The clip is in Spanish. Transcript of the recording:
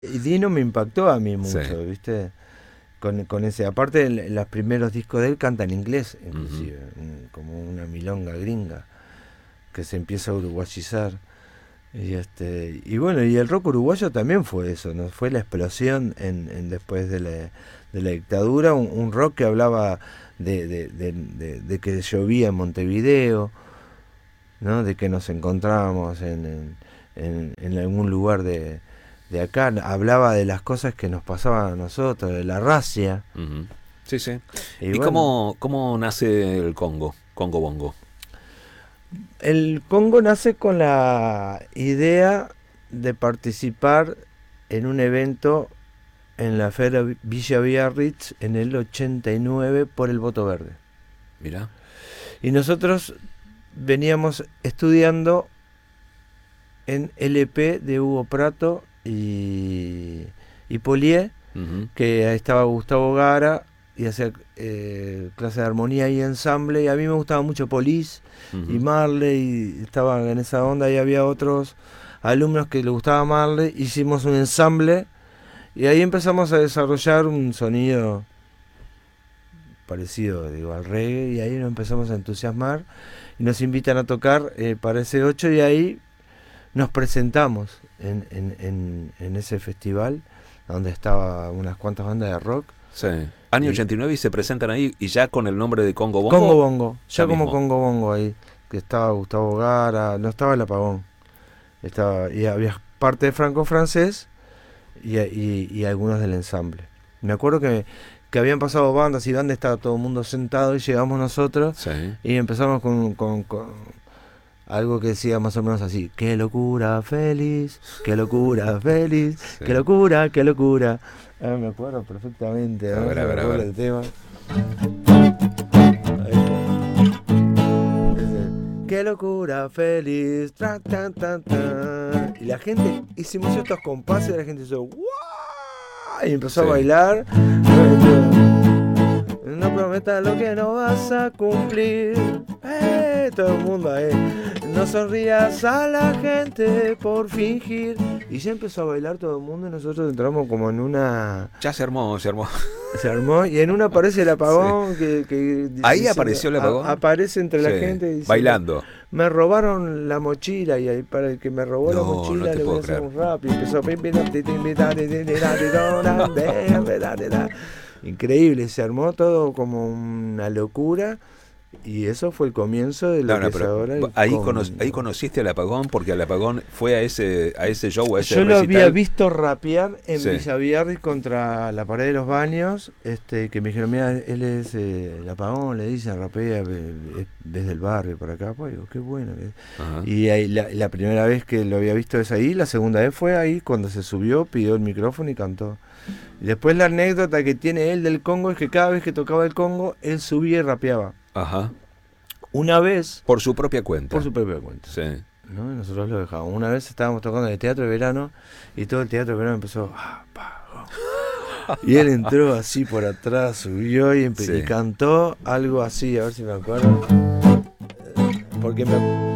Y Dino me impactó a mí Sí. mucho, ¿viste? Con ese, aparte los primeros discos de él canta en inglés, Ujú. inclusive, como una milonga gringa, que se empieza a uruguayizar. Y bueno, y el rock uruguayo también fue eso, ¿no? Fue la explosión después de la dictadura, un rock que hablaba de que llovía en Montevideo, ¿no? De que nos encontrábamos en algún lugar de acá, hablaba de las cosas que nos pasaban a nosotros, de la racia, Ujú. Sí, sí. y ¿Y bueno, cómo nace el Congo? Congo Bongo. el Congo nace con la idea de participar en un evento en la Feria Villa Biarritz en el 89 por el voto verde. Mira. Y nosotros veníamos estudiando en LP de Hugo Prato y Polié, Ujú. que ahí estaba Gustavo Gara y hacía clase de armonía y ensamble, y a mí me gustaba mucho Police y Ujú. Marley, y estaban en esa onda, y había otros alumnos que les gustaba Marley, hicimos un ensamble y ahí empezamos a desarrollar un sonido parecido, digo, al reggae, y ahí nos empezamos a entusiasmar y nos invitan a tocar para ese 8, y ahí nos presentamos en ese festival donde estaba unas cuantas bandas de rock. Sí. Año Y 89 y se presentan ahí y ya con el nombre de Congo Congo Bongo, Bongo, ya ya como mismo. Congo Bongo ahí, que estaba Gustavo Gara, no estaba el apagón, y había parte de franco francés y algunos del ensamble. Me acuerdo que habían pasado bandas y bandas, estaba todo el mundo sentado y llegamos nosotros Sí. y empezamos con algo que decía más o menos así: qué locura feliz, qué locura feliz, Sí. qué locura, qué locura. Me acuerdo perfectamente, A ¿no? ver, Se a me ver, a acuerda ver. el tema. Ahí está. Qué locura feliz, tra, tan, tan, tan. Y la gente, hicimos estos compases y la gente hizo ¡guau! Y empezó a Sí. bailar. No prometas lo que no vas a cumplir. Todo el mundo ahí. No sonrías a la gente por fingir. Y ya empezó a bailar todo el mundo y nosotros entramos como en una... Ya se armó, se armó. Se armó y en una aparece el Sí. apagón que Ahí diciendo, apareció el apagón. aparece entre la Sí. gente diciendo: Bailando. me robaron la mochila, y ahí para el que me robó la No, no mochila te le voy a puedo hacer creer. un rap. Y empezó increíble, se armó todo como una locura, y eso fue el comienzo de lo No, que no, es pero ahora el ahí Congo. conociste al apagón porque al apagón fue a ese show, a ese Yo lo había recital. visto rapear en Sí. Villa Biarritz contra la pared de los baños, que me dijeron: mira, él es el apagón, le dicen, rapea desde el barrio para acá. Pues digo, qué bueno. Ajá. Y ahí, la primera vez que lo había visto es ahí, la segunda vez fue ahí, cuando se subió, pidió el micrófono y cantó. Y después la anécdota que tiene él del Congo es que cada vez que tocaba el Congo, él subía y rapeaba. Ajá. Una vez, Por su propia por cuenta. su propia cuenta, Sí. ¿no? Y nosotros lo dejamos. Una vez estábamos tocando en el Teatro de Verano y todo el Teatro de Verano empezó... Y él entró así por atrás, subió y Sí. cantó algo así, a ver si me acuerdo. Porque me